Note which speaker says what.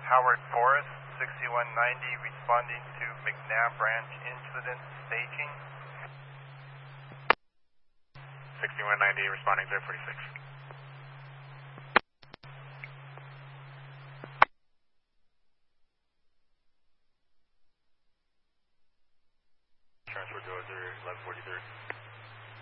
Speaker 1: Howard Forest, 6190, responding to McNabb Ranch incident staging.
Speaker 2: 6190, responding 046. Transfer to 1143.